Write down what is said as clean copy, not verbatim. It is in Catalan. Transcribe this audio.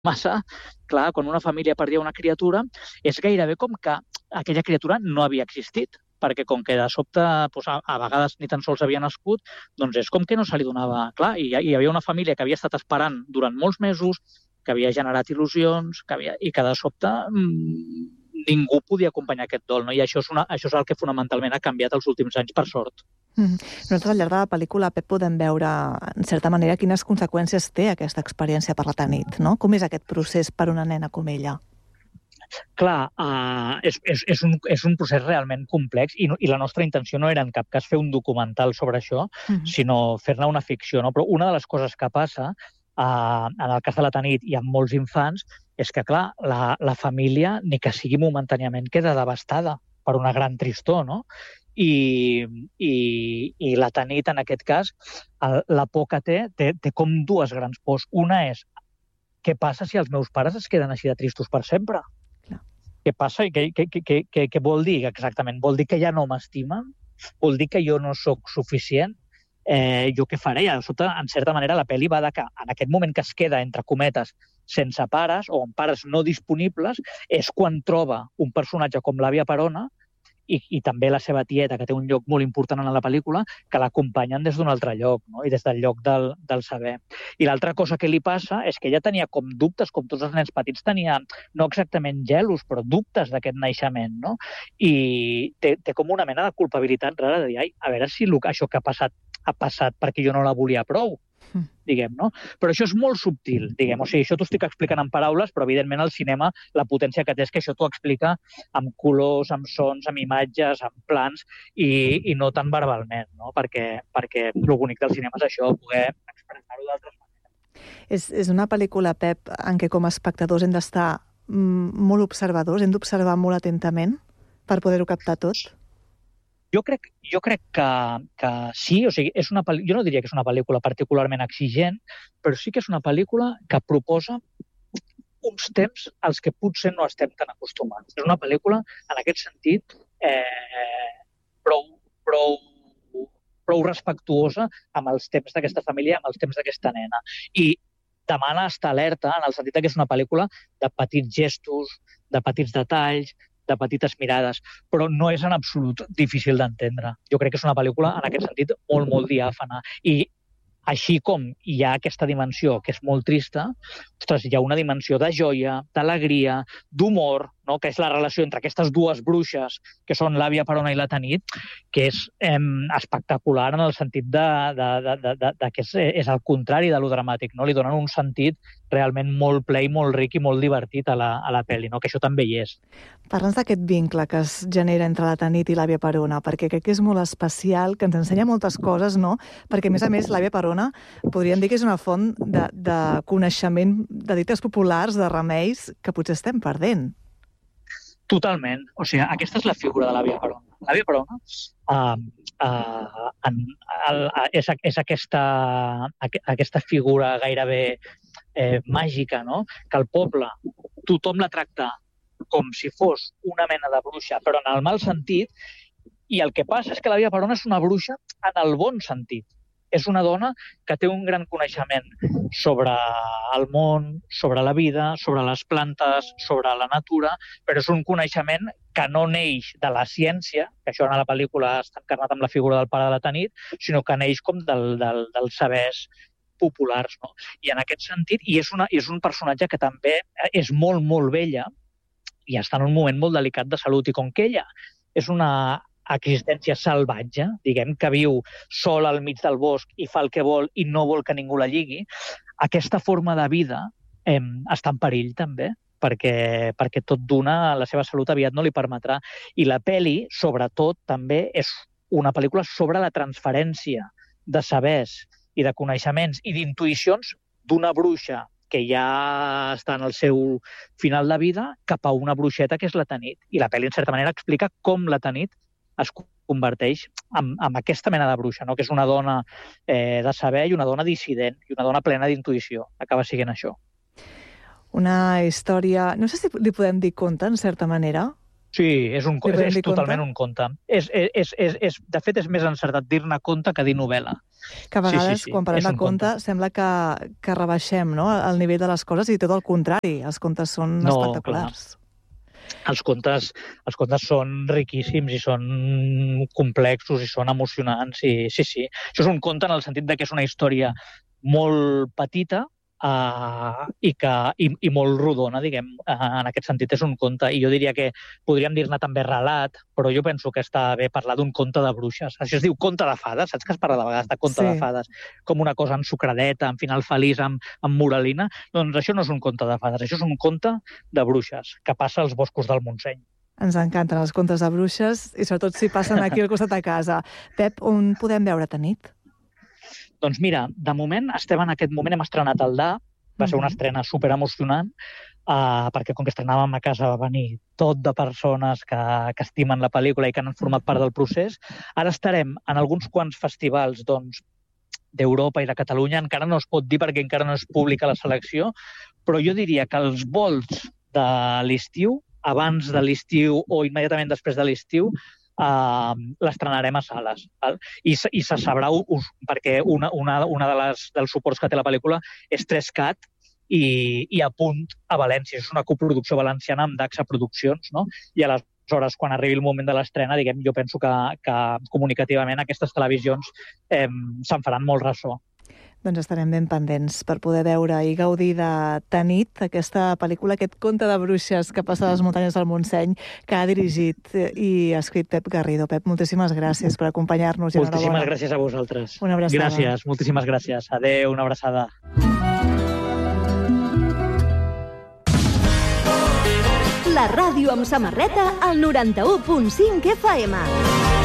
massa, clar, quan una família perdia una criatura, és gairebé com que aquella criatura no havia existit, perquè com que de sobte doncs, a vegades ni tan sols havia nascut, doncs és com que no se li donava... Clar, hi havia una família que havia estat esperant durant molts mesos, que havia generat il·lusions, i que de sobte ningú podia acompanyar aquest dol, no? I això és el que fonamentalment ha canviat els últims anys, per sort. Nosaltres al llarg de la pel·lícula, Pep, podem veure, en certa manera, quines conseqüències té aquesta experiència per la Tanit, no? Com és aquest procés per una nena com ella? Clar, és un procés realment complex i la nostra intenció no era en cap cas fer un documental sobre això, sinó fer-ne una ficció, no? Però una de les coses que passa en el cas de la Tanit i amb molts infants és que, clar, la família, ni que sigui momentàniament, queda devastada per una gran tristor, no? I la Tanit, en aquest cas, la por que té com dues grans pors. Una és, què passa si els meus pares es queden així de tristos per sempre? Què passa? Què vol dir exactament? Vol dir que ja no m'estimen? Vol dir que jo no sóc suficient? Jo què faré? En certa manera, la pel·li va de que en aquest moment que es queda, entre cometes, sense pares o amb pares no disponibles, és quan troba un personatge com l'àvia Perona i també la seva tieta, que té un lloc molt important en la pel·lícula, que l'acompanyen des d'un altre lloc, no? I des del lloc del saber. I l'altra cosa que li passa és que ella tenia com dubtes, com tots els nens petits tenia, no exactament gelos, però dubtes d'aquest naixement, no? I té com una mena de culpabilitat rara de dir, ai, a veure si això que ha passat perquè jo no la volia prou, diguem, no? Però això és molt subtil, diguem. O sigui, això t'ho estic explicant en paraules, però evidentment al cinema la potència que té és que això t'ho explica amb colors, amb sons, amb imatges, amb plans i no tan verbalment, no? Perquè el bonic del cinema és això, poder expressar-ho d'altres maneres. És una pel·lícula, Pep, en què com a espectadors hem d'estar molt observadors, hem d'observar molt atentament per poder-ho captar tot? Jo crec que sí, o sigui, jo no diria que és una pel·lícula particularment exigent, però sí que és una pel·lícula que proposa uns temps als que potser no estem tan acostumats. És una pel·lícula, en aquest sentit, prou respectuosa amb els temps d'aquesta família, amb els temps d'aquesta nena. I demana estar alerta en el sentit que és una pel·lícula de petits gestos, de petits detalls, de petites mirades, però no és en absolut difícil d'entendre. Jo crec que és una pel·lícula, en aquest sentit, molt, molt diàfana. I així com hi ha aquesta dimensió que és molt trista, ostres, hi ha una dimensió de joia, d'alegria, d'humor, no? Que és la relació entre aquestes dues bruixes, que són l'àvia Perona i la Tanit, que és espectacular en el sentit que és el contrari de lo dramàtic, no? Li donen un sentit realment molt ple i molt ric i molt divertit a la pel·li, no? Que això també hi és. Parla'ns d'aquest vincle que es genera entre la Tanit i l'àvia Perona, perquè crec que és molt especial, que ens ensenya moltes coses, no? Perquè, a més, l'àvia Perona podríem dir que és una font de coneixement, de dites populars, de remeis, que potser estem perdent. Totalment. O sigui, aquesta és la figura de l'àvia Perona. L'àvia Perona és aquesta figura gairebé màgica, no? Que el poble, tothom la tracta com si fos una mena de bruixa, però en el mal sentit, i el que passa és que l'àvia Perona és una bruixa en el bon sentit. És una dona que té un gran coneixement sobre el món, sobre la vida, sobre les plantes, sobre la natura, però és un coneixement que no neix de la ciència, que això en la pel·lícula està encarnat amb la figura del pare de la Tanit, sinó que neix com dels sabers populars, no? I en aquest sentit, i és un personatge que també és molt, molt vella i està en un moment molt delicat de salut, i com que ella és una existència salvatge, diguem, que viu sol al mig del bosc i fa el que vol i no vol que ningú la lligui, aquesta forma de vida està en perill també, perquè tot d'una la seva salut aviat no li permetrà. I la pel·li, sobretot, també és una pel·lícula sobre la transferència de sabers i de coneixements i d'intuïcions d'una bruixa que ja està en el seu final de vida cap a una bruixeta que és la Tanit. I la pel·li, en certa manera, explica com la Tanit es converteix en aquesta mena de bruixa, no? Que és una dona de saber i una dona dissident i una dona plena d'intuïció. Acaba sent això. Una història... No sé si li podem dir conte, en certa manera. Sí, és totalment un conte. De fet, és més encertat dir-ne conte que dir novel·la. Que a vegades, quan parlem de conte, sembla que rebaixem, no?, el nivell de les coses, i tot el contrari, els contes són espectaculars. Clar. Els contes són riquíssims i són complexos i són emocionants. I sí. Això és un conte en el sentit de que és una història molt petita i molt rodona, diguem. En aquest sentit és un conte. I jo diria que podríem dir-ne també relat, però jo penso que està bé parlar d'un conte de bruixes. Això es diu conte de fades, saps que es parla de vegades de conte de fades? Com una cosa ensucradeta, amb final feliç, amb moralina. Doncs això no és un conte de fades, això és un conte de bruixes que passa als boscos del Montseny. Ens encanten els contes de bruixes i sobretot si passen aquí al costat de casa. Pep, on podem veure Tanit? Doncs mira, de moment, en aquest moment hem estrenat el Da, va ser una estrena superemocionant, perquè com que estrenàvem a casa va venir tot de persones que estimen la pel·lícula i que han format part del procés. Ara estarem en alguns quants festivals d'Europa i de Catalunya, encara no es pot dir perquè encara no és pública la selecció, però jo diria que els volts de l'estiu, abans de l'estiu o immediatament després de l'estiu, l'estrenarem a sales. Val? I se sabrà, perquè una dels suports que té la pel·lícula és 3CAT i a punt a València. És una coproducció valenciana amb Daxa Produccions, no? I aleshores, quan arribi el moment de l'estrena, diguem, jo penso que comunicativament aquestes televisions se'n faran molt ressò. Doncs estarem ben pendents per poder veure i gaudir de Tanit, aquesta pel·lícula, aquest conte de bruixes que passa a les muntanyes del Montseny, que ha dirigit i escrit Pep Garrido. Pep, moltíssimes gràcies per acompanyar-nos. Moltíssimes gràcies a vosaltres. Una abraçada. Gràcies, moltíssimes gràcies. Adéu, una abraçada. La ràdio amb samarreta al 91.5 FM.